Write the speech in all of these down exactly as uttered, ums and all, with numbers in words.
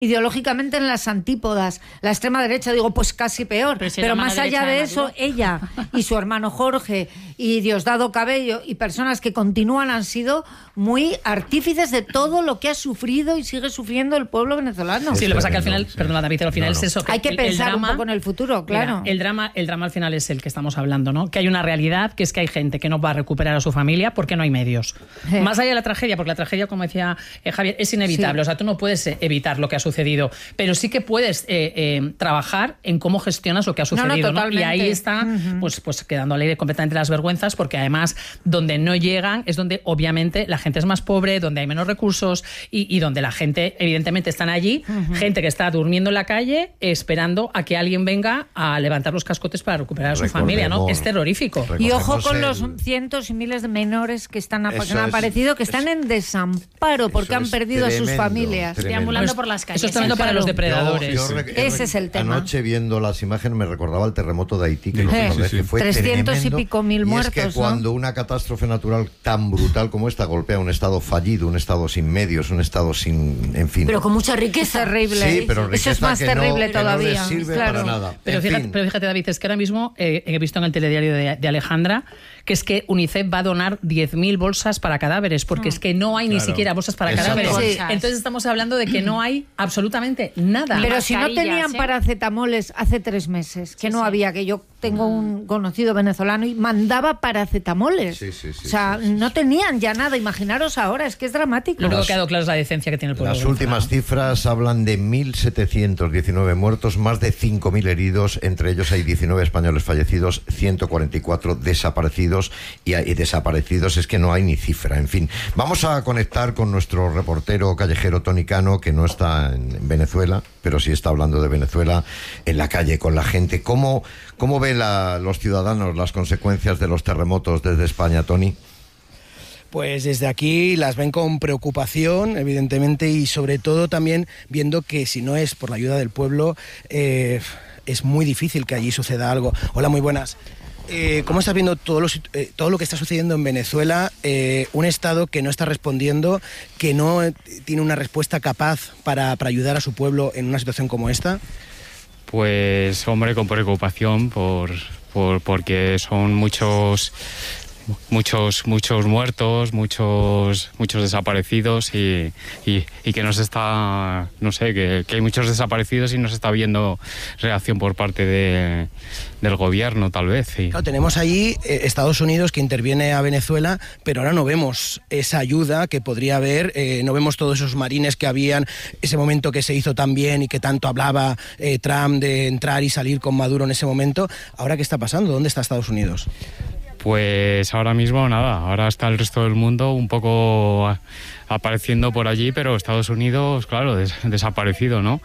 ideológicamente en las antípodas. La extrema derecha, digo, pues casi peor. Pero, si Pero más allá de eso, Maduro. ella y su hermano Jorge y Diosdado Cabello y personas que continúan han sido muy artífices de todo lo que ha sufrido y sigue sufriendo el pueblo venezolano. Sí, lo que pasa que al final, sí. perdona David, al final no, no. es eso. Que hay que el, pensar el drama, un poco en el futuro, claro. Mira, el drama, el drama al final es el que estamos hablando, ¿no? Que hay una realidad, que es que hay gente que no va a recuperar a su familia porque no hay medios. Eh. Más allá de la tragedia, porque la tragedia, como decía eh, Javier, es inevitable. Sí. O sea, tú no puedes eh, evitar lo que ha sucedido, pero sí que puedes eh, eh, trabajar en cómo gestionas lo que ha sucedido, no, no, ¿no? Y ahí está, uh-huh. pues, pues quedando al aire completamente las vergüenzas, porque además donde no llegan es donde obviamente la gente es más pobre, donde hay menos recursos y, y donde la gente evidentemente están allí, uh-huh. gente que está durmiendo en la calle esperando a que alguien venga a levantar los cascotes para recuperar a su Recordemos, familia, ¿no? Es terrorífico. Y ojo con el... los cientos y miles de menores que están apa- que han es, aparecido, que están es, en desamparo porque han perdido tremendo, a sus familias. Tremendo. Deambulando por las calles. Eso es tremendo para los depredadores. Yo, yo rec- Ese es el tema. Anoche viendo las imágenes me recordaba el terremoto de Haití, que, sí, sí, sí. que fue trescientos tremendo. y pico mil y muertos. Es que cuando ¿no? una catástrofe natural tan brutal como esta golpea un estado fallido, un estado sin medios, un estado sin, en fin. Pero con mucha riqueza. Terrible. Sí, pero riqueza eso es más que terrible no, todavía. Que no les sirve claro. para nada. Pero en fíjate, fin. pero fíjate, David, es que ahora mismo eh, he visto en el telediario de, de Alejandra que es que UNICEF va a donar diez mil bolsas para cadáveres, porque mm. es que no hay claro. ni siquiera bolsas para Exacto. cadáveres. Sí. Entonces estamos hablando de que no hay absolutamente nada. Pero si no tenían ¿eh? paracetamoles hace tres meses, que sí, no sí. había, que yo tengo un conocido venezolano y mandaba paracetamoles. Sí, sí, sí, o sea, sí, sí. no tenían ya nada. Imaginaros ahora, es que es dramático. Lo único que ha quedado claro es la decencia que tiene el pueblo. Las últimas cifras hablan de mil setecientos diecinueve muertos, más de cinco mil heridos, entre ellos hay diecinueve españoles fallecidos, ciento cuarenta y cuatro desaparecidos, y, y desaparecidos es que no hay ni cifra. En fin, vamos a conectar con nuestro reportero callejero Tony Cano, que no está en Venezuela, pero sí está hablando de Venezuela en la calle con la gente. ¿Cómo, cómo ven la, los ciudadanos las consecuencias de los terremotos desde España, Tony? Pues desde aquí las ven con preocupación, evidentemente, y sobre todo también viendo que si no es por la ayuda del pueblo, eh, es muy difícil que allí suceda algo. Hola, muy buenas. Eh, ¿Cómo estás viendo todo lo, eh, todo lo que está sucediendo en Venezuela? Eh, un Estado que no está respondiendo, que no tiene una respuesta capaz para, para ayudar a su pueblo en una situación como esta. Pues, hombre, con preocupación por, por porque son muchos... muchos muchos muertos, muchos muchos desaparecidos y, y, y que no se está, no sé, que, que hay muchos desaparecidos y no se está viendo reacción por parte de, del gobierno, tal vez. Sí. Claro, tenemos ahí eh, Estados Unidos que interviene a Venezuela, pero ahora no vemos esa ayuda que podría haber, eh, no vemos todos esos marines que habían, ese momento que se hizo tan bien y que tanto hablaba eh, Trump de entrar y salir con Maduro en ese momento. ¿Ahora qué está pasando? ¿Dónde está Estados Unidos? Pues ahora mismo nada, ahora está el resto del mundo un poco apareciendo por allí, pero Estados Unidos, claro, des- desaparecido, ¿no?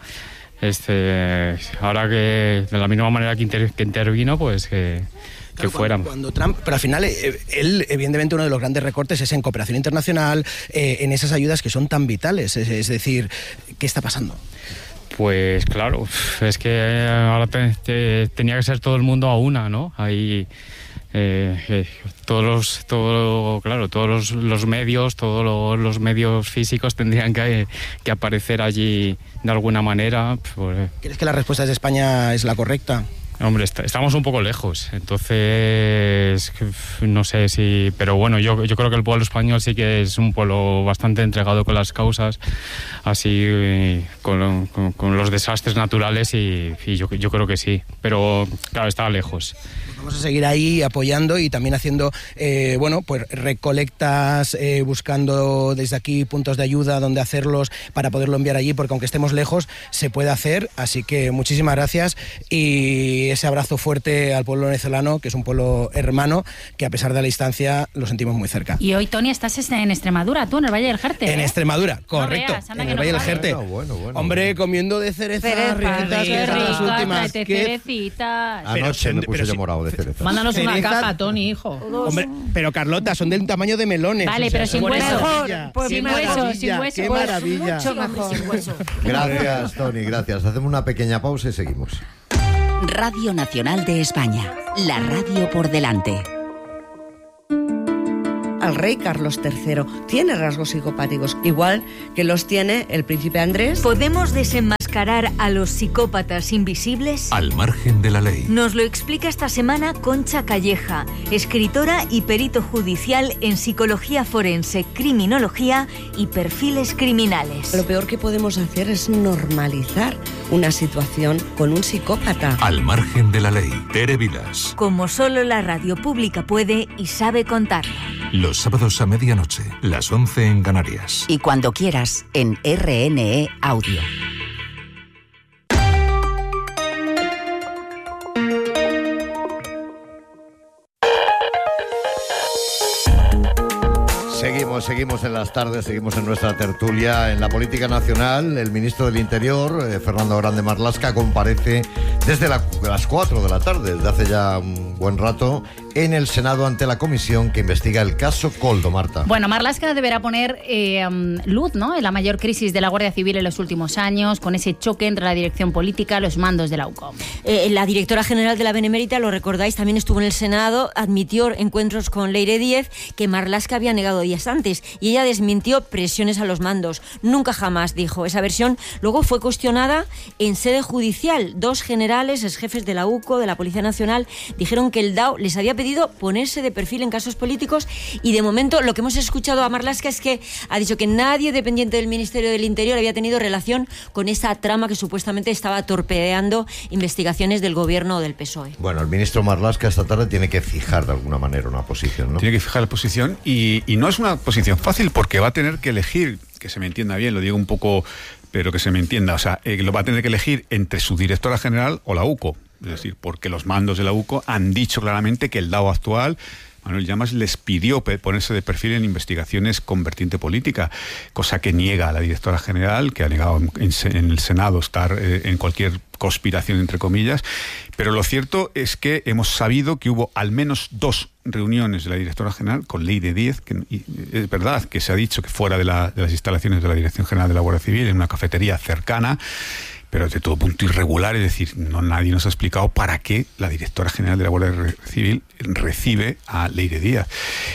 Este, ahora que de la misma manera que, inter- que intervino, pues que, que claro, fueran. Cuando, cuando Trump, pero al final, eh, él, evidentemente, uno de los grandes recortes es en cooperación internacional, eh, en esas ayudas que son tan vitales, es, es decir, ¿qué está pasando? Pues claro, es que ahora te- te- tenía que ser todo el mundo a una, ¿no? Ahí... Eh, eh, todos los todo claro todos los, los medios todos los, los medios físicos tendrían que, que aparecer allí de alguna manera. Pues, ¿Crees que la respuesta de España es la correcta? hombre, está, estamos un poco lejos, entonces no sé si, pero bueno, yo, yo creo que el pueblo español sí que es un pueblo bastante entregado con las causas, así con, con, con los desastres naturales y, y yo, yo creo que sí, pero claro, está lejos. Vamos a seguir ahí apoyando y también haciendo, eh, bueno, pues recolectas, eh, buscando desde aquí puntos de ayuda donde hacerlos para poderlo enviar allí, porque aunque estemos lejos, se puede hacer. Así que muchísimas gracias y ese abrazo fuerte al pueblo venezolano, que es un pueblo hermano, que a pesar de la distancia lo sentimos muy cerca. Y hoy, Tony, estás en Extremadura, tú, en el Valle del Jerte. En ¿eh? Extremadura, correcto, No veas, anda en que el no Valle del sabe. Jerte. Bueno, bueno, bueno, Hombre, bueno. comiendo de cereza, Cereza, riquitas, Qué que son las rica, últimas. tráete Qué- cerecitas. Pero Anoche son- me puse pero yo sí- morado de cereza. Mándanos una Cereza. caja, Tony, hijo. Hombre, pero Carlota, son del tamaño de melones. Vale, o sea, pero sin qué hueso. maravilla, Pues qué sin hueso, maravilla, sin hueso. Qué Pues maravilla. mucho mejor. Sin hueso. Gracias, Tony, gracias. Hacemos una pequeña pausa y seguimos. Radio Nacional de España, la radio por delante. al rey Carlos tercero. Tiene rasgos psicopáticos, igual que los tiene el príncipe Andrés. ¿Podemos desenmascarar a los psicópatas invisibles? Al margen de la ley. Nos lo explica esta semana Concha Calleja, escritora y perito judicial en psicología forense, criminología y perfiles criminales. Lo peor que podemos hacer es normalizar una situación con un psicópata. Al margen de la ley. Tere Vilas. Como solo la radio pública puede y sabe contarlo. Los sábados a medianoche, las once en Canarias. Y cuando quieras, en R N E Audio. Seguimos, seguimos en las tardes, seguimos en nuestra tertulia. En la política nacional, el ministro del Interior, eh, Fernando Grande Marlaska, comparece desde la, las cuatro de la tarde, desde hace ya un buen rato, en el Senado ante la comisión que investiga el caso Koldo, Marta. Bueno, Marlaska deberá poner eh, luz, ¿no?, en la mayor crisis de la Guardia Civil en los últimos años, con ese choque entre la dirección política y los mandos de la U C O M. Eh, la directora general de la Benemérita, lo recordáis, también estuvo en el Senado, admitió encuentros con Leire Díez que Marlaska había negado días antes y ella desmintió presiones a los mandos. Nunca jamás dijo. Esa versión luego fue cuestionada en sede judicial. Dos generales, ex jefes de la U C O, de la Policía Nacional, dijeron que el D A O les había pedido ponerse de perfil en casos políticos y de momento lo que hemos escuchado a Marlaska es que ha dicho que nadie dependiente del Ministerio del Interior había tenido relación con esa trama que supuestamente estaba torpedeando investigaciones del gobierno del P S O E. Bueno, el ministro Marlaska esta tarde tiene que fijar de alguna manera una posición, ¿no? Tiene que fijar la posición y, y no es una posición fácil porque va a tener que elegir, que se me entienda bien, lo digo un poco, pero que se me entienda, o sea, eh, lo va a tener que elegir entre su directora general o la U C O. Es decir, porque los mandos de la U C O han dicho claramente que el D A O actual, Manuel Llamas, les pidió ponerse de perfil en investigaciones con vertiente política, cosa que niega la directora general, que ha negado en, en el Senado estar eh, en cualquier conspiración, entre comillas. Pero lo cierto es que hemos sabido que hubo al menos dos reuniones de la directora general con Leire Díez, que y es verdad que se ha dicho que fuera de, la, de las instalaciones de la Dirección General de la Guardia Civil, en una cafetería cercana, pero de todo punto irregular, es decir, no nadie nos ha explicado para qué la directora general de la Guardia Civil recibe a Leire Díaz.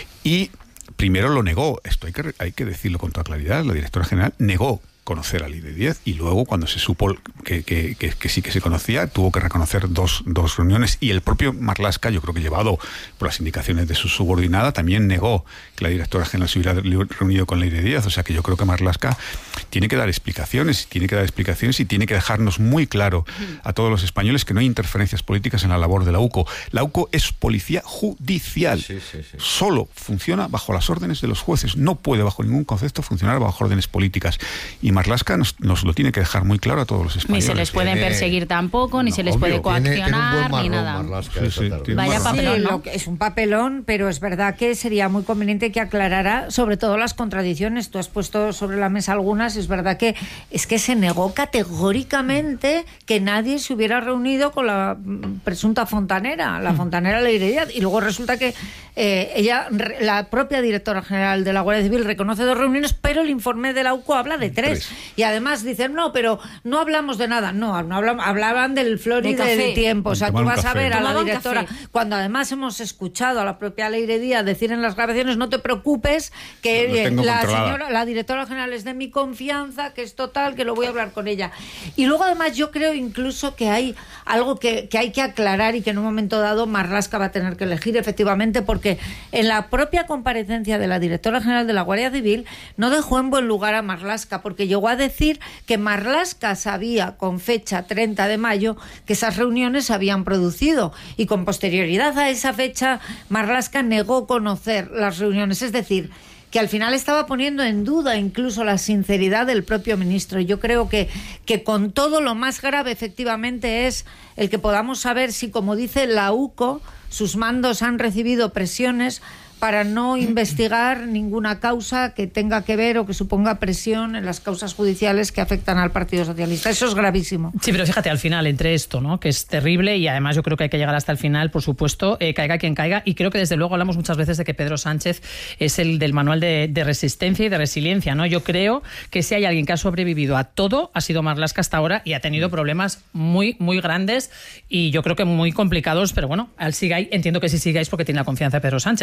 Y primero lo negó, esto hay que, hay que decirlo con toda claridad, la directora general negó conocer a Leire Díez y luego cuando se supo que, que, que, que sí que se conocía tuvo que reconocer dos, dos reuniones y el propio Marlaska, yo creo que llevado por las indicaciones de su subordinada, también negó que la directora general se hubiera reunido con Leire Díaz. O sea que yo creo que Marlaska tiene que dar explicaciones, tiene que dar explicaciones y tiene que dejarnos muy claro a todos los españoles que no hay interferencias políticas en la labor de la U C O. La U C O es policía judicial, sí, sí, sí. Solo funciona bajo las órdenes de los jueces, no puede bajo ningún concepto funcionar bajo órdenes políticas y Marlaska nos, nos lo tiene que dejar muy claro a todos los españoles. Ni se les pueden tiene... perseguir tampoco, ni no, se les obvio, puede coaccionar, tiene, tiene ni nada. Marlaska, sí, sí, Vaya papelón, sí, ¿no? lo que es un papelón, pero es verdad que sería muy conveniente que aclarara sobre todo las contradicciones. Tú has puesto sobre la mesa algunas, es verdad que es que se negó categóricamente que nadie se hubiera reunido con la presunta fontanera, la fontanera Leire Díaz, y luego resulta que eh, ella, la propia directora general de la Guardia Civil reconoce dos reuniones, pero el informe de la U C O habla de tres. tres. Y además dicen, no, pero no hablamos de nada. No, no hablamos, hablaban del flor y de del tiempo. O sea, tú vas a ver a la directora, cuando además hemos escuchado a la propia Leire Díaz decir en las grabaciones, no te preocupes, que no, la señora, la directora general es de mi confianza, que es total, que lo voy a hablar con ella. Y luego además yo creo incluso que hay algo que, que hay que aclarar y que en un momento dado Marlaska va a tener que elegir efectivamente, porque en la propia comparecencia de la directora general de la Guardia Civil no dejó en buen lugar a Marlaska, porque llegó a decir que Marlaska sabía con fecha treinta de mayo que esas reuniones se habían producido y con posterioridad a esa fecha Marlaska negó conocer las reuniones, es decir, que al final estaba poniendo en duda incluso la sinceridad del propio ministro. Yo creo que, que con todo lo más grave efectivamente es el que podamos saber si, como dice la U C O, sus mandos han recibido presiones para no investigar ninguna causa que tenga que ver o que suponga presión en las causas judiciales que afectan al Partido Socialista. Eso es gravísimo. Sí, pero fíjate, al final, entre esto, ¿no?, que es terrible, y además yo creo que hay que llegar hasta el final, por supuesto, eh, caiga quien caiga, y creo que desde luego hablamos muchas veces de que Pedro Sánchez es el del manual de, de resistencia y de resiliencia, ¿no? Yo creo que si hay alguien que ha sobrevivido a todo, ha sido Marlaska hasta ahora, y ha tenido problemas muy, muy grandes, y yo creo que muy complicados, pero bueno, al sigáis, entiendo que sí sigáis porque tiene la confianza de Pedro Sánchez, porque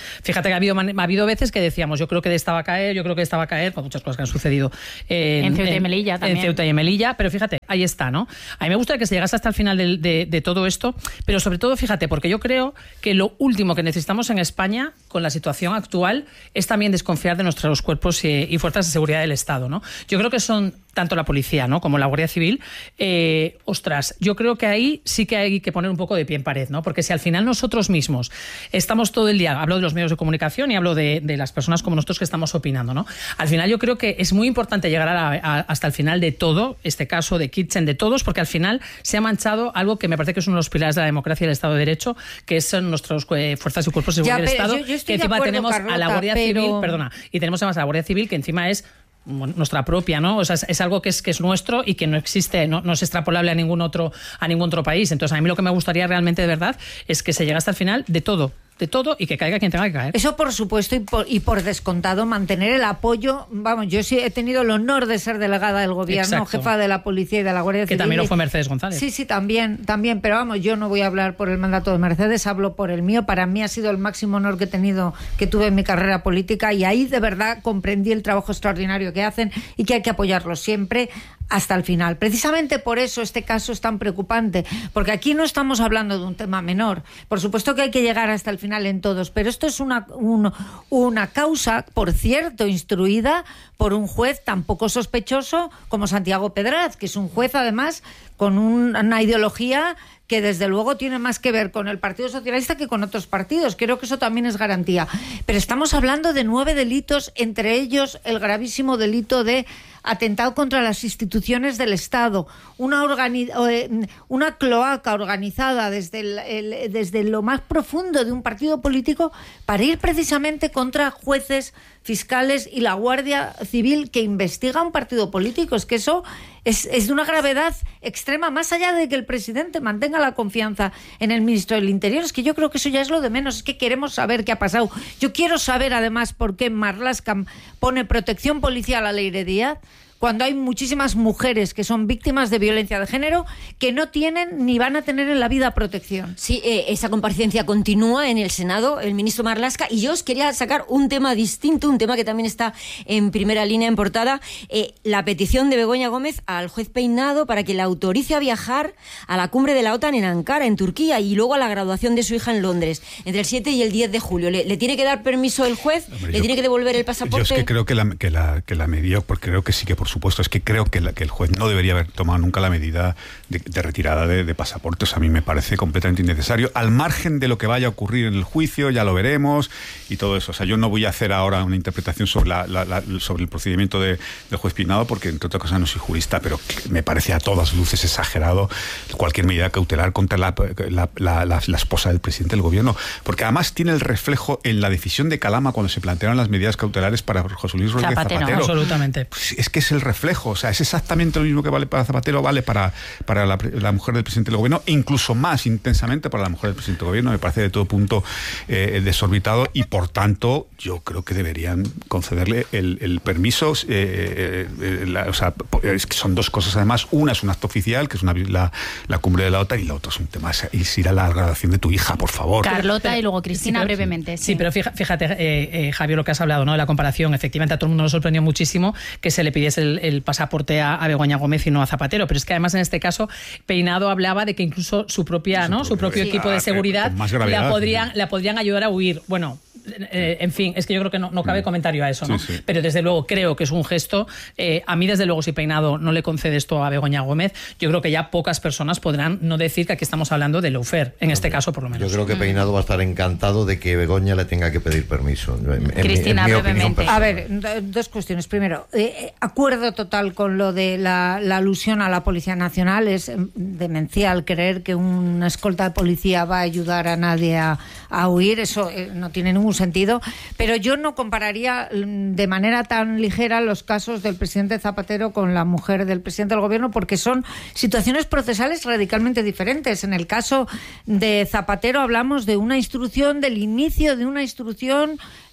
Fíjate que ha habido, ha habido veces que decíamos, yo creo que esta va a caer, yo creo que esta va a caer, con muchas cosas que han sucedido en, en Ceuta y en, Melilla también. En Ceuta y Melilla, pero fíjate, ahí está, ¿no? A mí me gustaría que se llegase hasta el final de, de, de todo esto, pero sobre todo, fíjate, porque yo creo que lo último que necesitamos en España, con la situación actual, es también desconfiar de nuestros cuerpos y, y fuerzas de seguridad del Estado, ¿no? Yo creo que son tanto la policía, ¿no?, como la Guardia Civil, eh, ostras, yo creo que ahí sí que hay que poner un poco de pie en pared, ¿no? Porque si al final nosotros mismos estamos todo el día, hablo de los medios de comunicación y hablo de, de las personas como nosotros que estamos opinando, ¿no? Al final yo creo que es muy importante llegar a la, a, hasta el final de todo, este caso de Kitchen, de todos, porque al final se ha manchado algo que me parece que es uno de los pilares de la democracia y del Estado de Derecho, que son nuestras eh, fuerzas y cuerpos de seguridad del Estado, yo, yo que encima acuerdo, tenemos Carlota, a la Guardia pero... Civil, perdona, y tenemos además a la Guardia Civil, que encima es nuestra propia, ¿no? O sea, es, es algo que es que es nuestro y que no existe, no, no es extrapolable a ningún otro a ningún otro país. Entonces, a mí lo que me gustaría realmente de verdad es que se llegue hasta el final de todo. de todo y que caiga quien tenga que caer. Eso por supuesto y por, y por descontado mantener el apoyo. Vamos, yo sí he tenido el honor de ser delegada del gobierno, Exacto. jefa de la policía y de la Guardia Civil. Que también lo fue Mercedes González. Sí, sí, también, también, pero vamos, yo no voy a hablar por el mandato de Mercedes, hablo por el mío. Para mí ha sido el máximo honor que he tenido, que tuve en mi carrera política, y ahí de verdad comprendí el trabajo extraordinario que hacen y que hay que apoyarlo siempre hasta el final. Precisamente por eso este caso es tan preocupante, porque aquí no estamos hablando de un tema menor. Por supuesto que hay que llegar hasta el final en todos, pero esto es una, un, una causa, por cierto, instruida por un juez tan poco sospechoso como Santiago Pedraz, que es un juez además con un, una ideología que desde luego tiene más que ver con el Partido Socialista que con otros partidos. Creo que eso también es garantía. Pero estamos hablando de nueve delitos, entre ellos el gravísimo delito de atentado contra las instituciones del Estado, una, organi- una cloaca organizada desde, el, el, desde lo más profundo de un partido político para ir precisamente contra jueces, fiscales y la Guardia Civil que investiga un partido político. Es que eso es, es de una gravedad extrema, más allá de que el presidente mantenga la confianza en el ministro del Interior. Es que yo creo que eso ya es lo de menos, es que queremos saber qué ha pasado. Yo quiero saber además por qué Marlaska pone protección policial a Leire Díaz, cuando hay muchísimas mujeres que son víctimas de violencia de género que no tienen ni van a tener en la vida protección. Sí, eh, esa comparecencia continúa en el Senado, el ministro Marlaska, y yo os quería sacar un tema distinto, un tema que también está en primera línea, en portada, eh, la petición de Begoña Gómez al juez Peinado para que le autorice a viajar a la cumbre de la OTAN en Ankara, en Turquía, y luego a la graduación de su hija en Londres, entre el siete y el diez de julio. ¿Le, le tiene que dar permiso el juez? Hombre, ¿Le yo, tiene que devolver el pasaporte? Yo es que creo que la, que la, que la medida, porque creo que sí que por supuesto, es que creo que, la, que el juez no debería haber tomado nunca la medida de, de retirada de, de pasaportes. A mí me parece completamente innecesario, al margen de lo que vaya a ocurrir en el juicio, ya lo veremos y todo eso. O sea, yo no voy a hacer ahora una interpretación sobre, la, la, la, sobre el procedimiento de, del juez Peinado, porque entre otras cosas no soy jurista, pero me parece a todas luces exagerado cualquier medida cautelar contra la, la, la, la, la esposa del presidente del gobierno, porque además tiene el reflejo en la decisión de Calama cuando se plantearon las medidas cautelares para José Luis Rodríguez Zapatero. Zapatero. Absolutamente. Pues es que es el reflejo. O sea, es exactamente lo mismo que vale para Zapatero, vale para, para la, la mujer del presidente del gobierno, e incluso más intensamente para la mujer del presidente del gobierno. Me parece de todo punto eh, desorbitado, y por tanto yo creo que deberían concederle el, el permiso. Eh, eh, la, o sea, es que son dos cosas además. Una es un acto oficial, que es una, la, la cumbre de la OTAN, y la otra es un tema, es ir a la graduación de tu hija, por favor. Carlota y luego Cristina, sí, pero, brevemente. Sí, sí pero fíjate, fíjate eh, eh, Javier, lo que has hablado, ¿no?, de la comparación. Efectivamente, a todo el mundo nos sorprendió muchísimo que se le pidiese el, el pasaporte a, a Begoña Gómez y no a Zapatero, pero es que además en este caso Peinado hablaba de que incluso su propia, su ¿no? propio, su propio sí, equipo de seguridad la podrían, la podrían ayudar a huir. Bueno, Eh, en fin, es que yo creo que no, no cabe comentario a eso, ¿no? Sí, sí. Pero desde luego creo que es un gesto. Eh, a mí, desde luego, si Peinado no le concede esto a Begoña Gómez, yo creo que ya pocas personas podrán no decir que aquí estamos hablando de lawfare, en este caso por lo menos. Yo creo que Peinado va a estar encantado de que Begoña le tenga que pedir permiso. En, Cristina, en mi brevemente. A ver, dos cuestiones. Primero, eh, acuerdo total con lo de la, la alusión a la Policía Nacional. Es demencial creer que una escolta de policía va a ayudar a nadie a, a huir. Eso eh, no tiene ningún sentido. Pero yo no compararía de manera tan ligera los casos del presidente Zapatero con la mujer del presidente del gobierno, porque son situaciones procesales radicalmente diferentes. En el caso de Zapatero hablamos de una instrucción, del inicio de una instrucción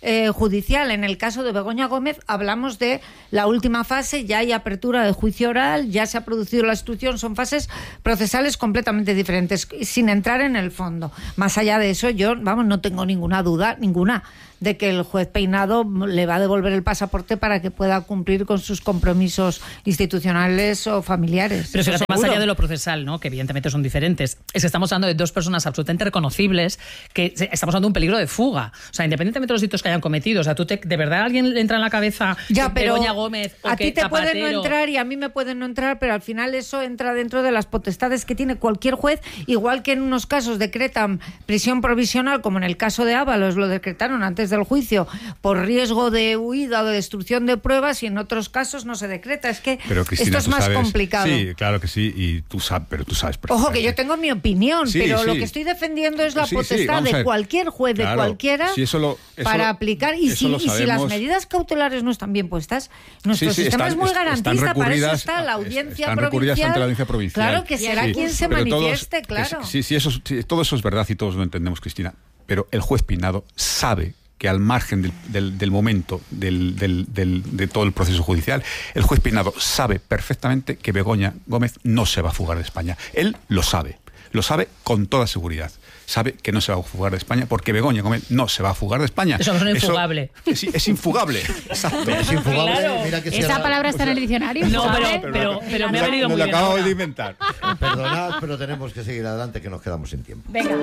eh, judicial. En el caso de Begoña Gómez hablamos de la última fase, ya hay apertura de juicio oral, ya se ha producido la instrucción, son fases procesales completamente diferentes, sin entrar en el fondo. Más allá de eso, yo, vamos, no tengo ninguna duda, ninguna, de que el juez Peinado le va a devolver el pasaporte para que pueda cumplir con sus compromisos institucionales o familiares. Pero fíjate, más seguro. allá de lo procesal, ¿no?, que evidentemente son diferentes, es que estamos hablando de dos personas absolutamente reconocibles, que estamos hablando de un peligro de fuga. O sea, independientemente de los delitos que hayan cometido, o sea, tú te, ¿de verdad a alguien le entra en la cabeza ya, pero Begoña Gómez o a que ti te Zapatero... pueden no entrar y a mí me pueden no entrar, pero al final eso entra dentro de las potestades que tiene cualquier juez, igual que en unos casos decretan prisión provisional, como en el caso de Ábalos lo decretaron antes del juicio por riesgo de huida o de destrucción de pruebas, y en otros casos no se decreta. Es que pero, Cristina, esto es más sabes, complicado. Sí, claro que sí, y tú sabes, pero tú sabes Ojo, que yo tengo mi opinión, sí, pero sí. lo que estoy defendiendo es la sí, potestad sí, de cualquier juez, claro, de cualquiera, sí, eso lo, eso para lo, aplicar. Y, si, y si las medidas cautelares no están bien puestas, nuestro sí, sí, sistema están, es muy garantista, para eso está la audiencia están provincial. Ante la audiencia provincial. Claro, que será sí, quien se pero manifieste, todos, claro. Es, sí, sí, eso, sí, todo eso es verdad y todos lo entendemos, Cristina, pero el juez Peinado sabe que al margen del, del, del momento del, del, del, de todo el proceso judicial, el juez Peinado sabe perfectamente que Begoña Gómez no se va a fugar de España. Él lo sabe, lo sabe con toda seguridad. Sabe que no se va a fugar de España porque Begoña Gómez no se va a fugar de España. Eso es un infugable. Eso, es, es infugable. Exacto. Es infugable. Claro. Mira que ¿Esa será, palabra está o sea, en el diccionario? No, ¿sabe? pero, pero, pero me ha venido me muy lo bien acabo ahora. de inventar. Perdonad, pero tenemos que seguir adelante, que nos quedamos sin tiempo. Venga.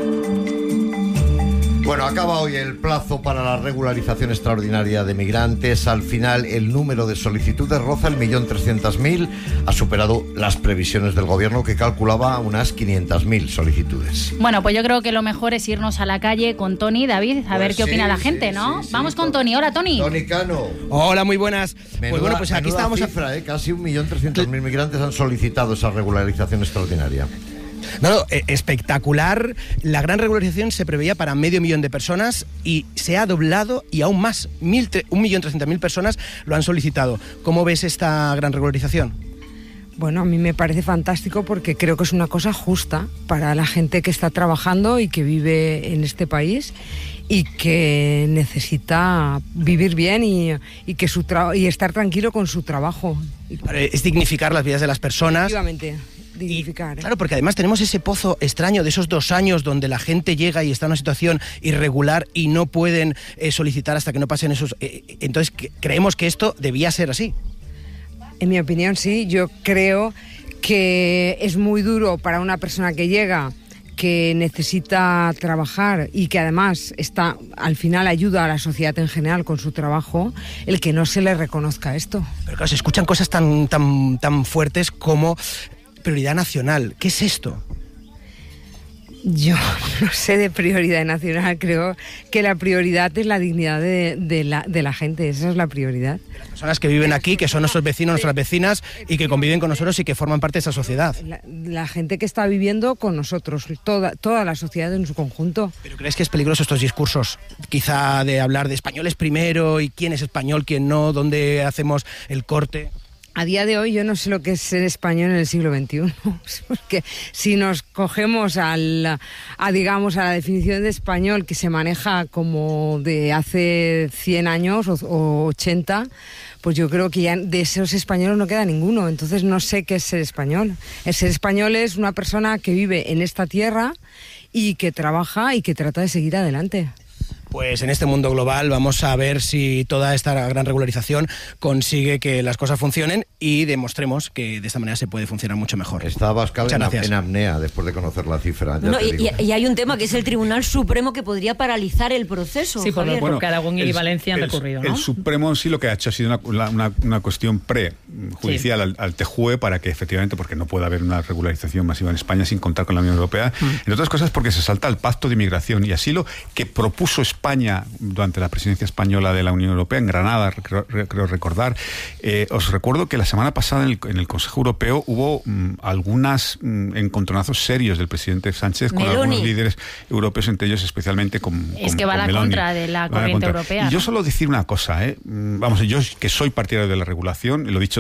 Bueno, acaba hoy el plazo para la regularización extraordinaria de migrantes. Al final, el número de solicitudes roza el millón trescientos mil. Ha superado las previsiones del gobierno, que calculaba unas quinientas mil solicitudes. Bueno, pues yo creo que lo mejor es irnos a la calle con Tony, David, a Pues ver qué sí, opina la sí, gente, sí, ¿no? sí, Vamos con Tony. Tony. Hola, Tony. Tony Cano. Hola, muy buenas. Menuda, pues bueno, pues aquí menuda estábamos... cifra, a... ¿eh? Casi un millón trescientos mil migrantes han solicitado esa regularización extraordinaria. No, no, eh, espectacular. La gran regularización se preveía para medio millón de personas y se ha doblado y aún más. Mil, tre- un millón trescientos mil personas lo han solicitado. ¿Cómo ves esta gran regularización? Bueno, a mí me parece fantástico porque creo que es una cosa justa para la gente que está trabajando y que vive en este país y que necesita vivir bien y, y, que su tra- y estar tranquilo con su trabajo. Es dignificar las vidas de las personas. Efectivamente. Dignificar. Y, claro, porque además tenemos ese pozo extraño de esos dos años donde la gente llega y está en una situación irregular y no pueden eh, solicitar hasta que no pasen esos... Eh, entonces, que, creemos que esto debía ser así. En mi opinión, sí. Yo creo que es muy duro para una persona que llega, que necesita trabajar y que además está, al final ayuda a la sociedad en general con su trabajo, el que no se le reconozca esto. Pero claro, se escuchan cosas tan, tan, tan fuertes como... prioridad nacional. ¿Qué es esto? Yo no sé de prioridad nacional. Creo que la prioridad es la dignidad de, de, la, de la gente. Esa es la prioridad. Las personas que viven aquí, que son nuestros vecinos, nuestras vecinas y que conviven con nosotros y que forman parte de esa sociedad. La, la gente que está viviendo con nosotros, toda, toda la sociedad en su conjunto. ¿Pero crees que es peligroso estos discursos? Quizá de hablar de españoles primero y quién es español, quién no, dónde hacemos el corte. A día de hoy yo no sé lo que es ser español en el siglo veintiuno, porque si nos cogemos al, a, digamos, a la definición de español que se maneja como de hace cien años o, o ochenta, pues yo creo que ya de esos españoles no queda ninguno. Entonces no sé qué es ser español. El ser español es una persona que vive en esta tierra y que trabaja y que trata de seguir adelante. Pues en este mundo global vamos a ver si toda esta gran regularización consigue que las cosas funcionen y demostremos que de esta manera se puede funcionar mucho mejor. Está Abascal en, en apnea después de conocer la cifra. No, y, y hay un tema que es el Tribunal Supremo que podría paralizar el proceso. Sí, por, bueno, porque Aragón y Valencia han el, recurrido, ¿no? El Supremo sí lo que ha hecho ha sido una, una, una cuestión prejudicial sí. al, al T J U E para que efectivamente, porque no puede haber una regularización masiva en España sin contar con la Unión Europea, mm. entre otras cosas porque se salta el Pacto de Inmigración y Asilo que propuso España durante la presidencia española de la Unión Europea en Granada, creo, creo recordar. Eh, os recuerdo que la semana pasada en el, en el Consejo Europeo hubo mm, algunos mm, encontronazos serios del presidente Sánchez con Meloni. algunos líderes europeos, entre ellos especialmente con Es con, que va a la Meloni. contra de la corriente europea. Y yo ¿no? solo decir una cosa, ¿eh? Vamos, yo que soy partidario de la regulación, lo he dicho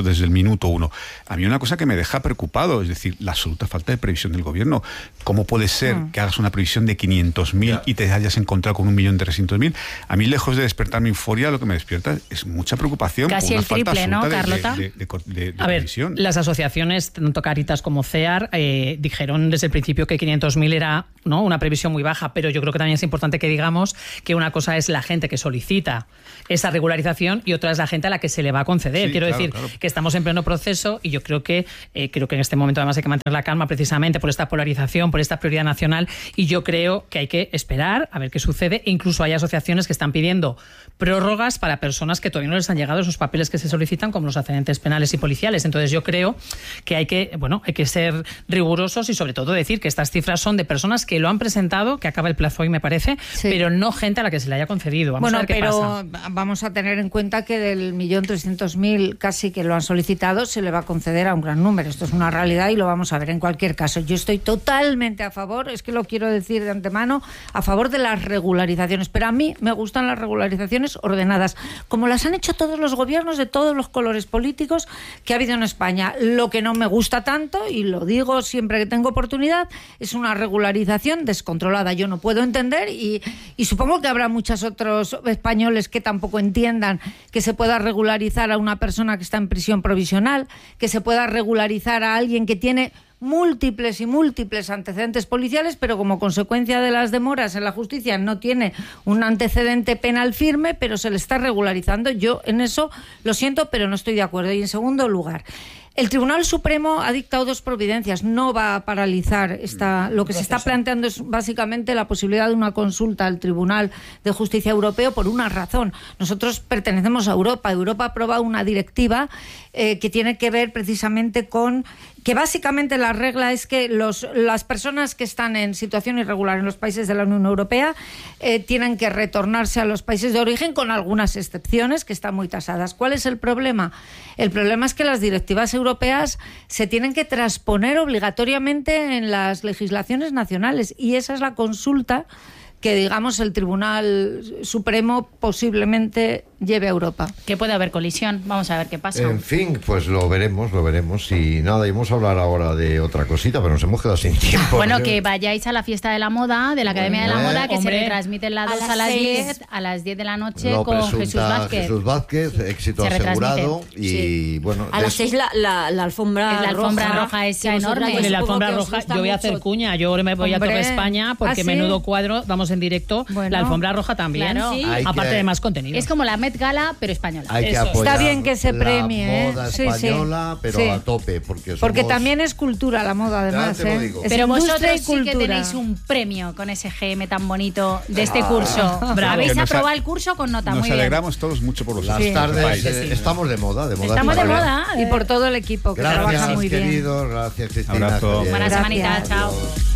dicho desde el minuto uno. A mí una cosa que me deja preocupado, es decir, la absoluta falta de previsión del gobierno. ¿Cómo puede ser mm. que hagas una previsión de quinientos mil y te hayas encontrado con un millón trescientos mil? A mí, lejos de despertarme euforia, lo que me despierta es mucha preocupación. Casi por una el triple, falta ¿no, absoluta Carlota? De, de, de, de, de A ver, previsión. las asociaciones, tanto Cáritas como CEAR, eh, dijeron desde el principio que quinientos mil era, ¿no?, una previsión muy baja, pero yo creo que también es importante que digamos que una cosa es la gente que solicita esa regularización y otra es la gente a la que se le va a conceder. Sí, Quiero claro, decir claro. que estamos en pleno proceso y yo creo que eh, creo que en este momento además hay que mantener la calma precisamente por esta polarización, por esta prioridad nacional, y yo creo que hay que esperar a ver qué sucede. E incluso hay asociaciones que están pidiendo prórrogas para personas que todavía no les han llegado esos papeles que se solicitan, como los antecedentes penales y policiales. Entonces yo creo que hay que, bueno, hay que ser rigurosos y sobre todo decir que estas cifras son de personas que lo han presentado, que acaba el plazo hoy me parece, sí. pero no gente a la que se le haya concedido. Vamos bueno, a ver qué pero pasa. Vamos a tener en cuenta que del millón trescientos mil casi que lo han solicitado se le va a conceder a un gran número. Esto es una realidad y lo vamos a ver. En cualquier caso, yo estoy totalmente a favor, es que lo quiero decir de antemano, a favor de las regularizaciones, pero a mí me gustan las regularizaciones ordenadas, como las han hecho todos los gobiernos de todos los colores políticos que ha habido en España. Lo que no me gusta tanto, y lo digo siempre que tengo oportunidad, es una regularización descontrolada. Yo no puedo entender, y, y supongo que habrá muchos otros españoles que tampoco entiendan que se pueda regularizar a una persona que está en prisión provisional, que se pueda regularizar a alguien que tiene múltiples y múltiples antecedentes policiales, pero como consecuencia de las demoras en la justicia no tiene un antecedente penal firme, pero se le está regularizando. Yo en eso lo siento, pero no estoy de acuerdo. Y en segundo lugar, el Tribunal Supremo ha dictado dos providencias, no va a paralizar esta. Lo que se está planteando es básicamente la posibilidad de una consulta al Tribunal de Justicia Europeo por una razón. Nosotros pertenecemos a Europa. Europa ha aprobado una directiva eh, que tiene que ver precisamente con que básicamente la regla es que los, las personas que están en situación irregular en los países de la Unión Europea eh, tienen que retornarse a los países de origen, con algunas excepciones que están muy tasadas. ¿Cuál es el problema? El problema es que las directivas europeas se tienen que transponer obligatoriamente en las legislaciones nacionales, y esa es la consulta que, digamos, el Tribunal Supremo posiblemente lleve a Europa. Que puede haber colisión, vamos a ver qué pasa. En fin, pues lo veremos, lo veremos. Y nada, íbamos a hablar ahora de otra cosita, pero nos hemos quedado sin tiempo. Bueno, que vayáis a la fiesta de la moda, de la Academia bueno, de la Moda, que hombre, se retransmite en la dos a las diez, a las diez de la noche, lo con Jesús Vázquez. Jesús Vázquez, sí. Éxito se asegurado. Y sí. bueno, a las seis la, la, la alfombra la alfombra roja, roja es que enorme. En la alfombra roja yo voy a hacer mucho. cuña, yo me voy Hombre, a Torre España porque ¿ah, sí? menudo cuadro, vamos en directo, Bueno. la alfombra roja también, Claro. Sí. aparte que, de más contenido. Es como la Met Gala, pero española. Hay que Eso. apoyar Está bien que se la premie, moda ¿eh? Sí, española, sí. pero Sí. a tope, porque somos... Porque también es cultura la moda, además. Ya te lo ¿eh? digo. Es Pero industria vosotros y sí que cultura. tenéis un premio con ese G M tan bonito de este Ah, curso. bravo. Habéis Que nos aprobado a- el curso con nota, Nos muy bien. alegramos todos mucho por los Las Sí. tardes Sí, eh, sí. estamos de moda, de moda. Estamos de total. moda. Y por todo el equipo que trabaja Gracias, muy bien. queridos. Gracias, Cristina. Abrazo. Javier. Buena Gracias. semanita, chao. Adiós.